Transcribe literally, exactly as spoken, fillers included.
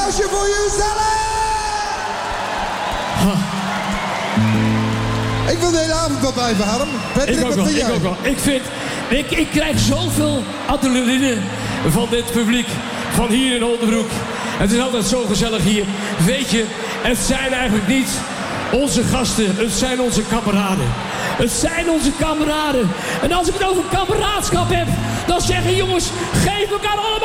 applausje voor jezelf! Ik wil de hele avond wel blijven, Harm. Patrick, ik ook wat wel, vind jij? ik ook wel. Ik vind, ik, ik krijg zoveel adrenaline van dit publiek. Van hier in Oldenbroek. Het is altijd zo gezellig hier. Weet je, het zijn eigenlijk niet onze gasten. Het zijn onze kameraden. Het zijn onze kameraden. En als ik het over kameraadschap heb, dan zeggen jongens, geef elkaar allemaal